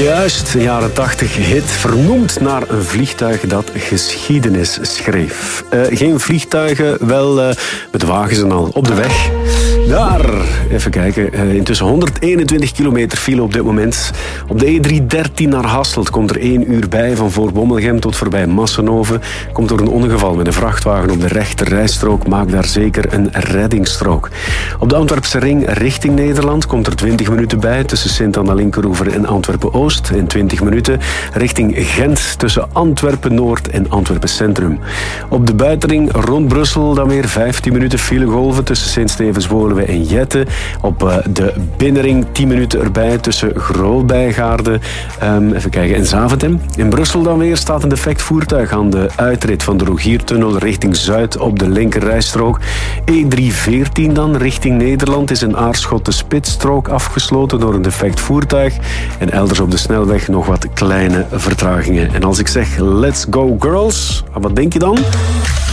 Juist, een jaren 80 hit, vernoemd naar een vliegtuig dat geschiedenis schreef. Geen vliegtuigen, wel met wagens en al op de weg. Daar, even kijken, intussen 121 kilometer file op dit moment. Op de E313 naar Hasselt komt er 1 uur bij, van voor Bommelgem tot voorbij Massenhoven. Komt door een ongeval met een vrachtwagen op de rechter rijstrook. Maak daar zeker een reddingsstrook. Op de Antwerpse ring richting Nederland komt er 20 minuten bij tussen Sint-Anna-Linkeroever en Antwerpen-Oost. En 20 minuten richting Gent tussen Antwerpen-Noord en Antwerpen-Centrum. Op de buitenring rond Brussel dan weer 15 minuten filegolven tussen Sint-Stevens-Woluwe en Jette. Op de binnenring 10 minuten erbij tussen Groot-Bijgaarden even kijken, en Zaventem. In Brussel dan weer staat een defect voertuig aan de uitrit van de Rogiertunnel richting Zuid op de linkerrijstrook. E314 dan richting Nederland is in Aarschot de spitsstrook afgesloten door een defect voertuig. En elders op de snelweg nog wat kleine vertragingen. En als ik zeg let's go girls, wat denk je dan?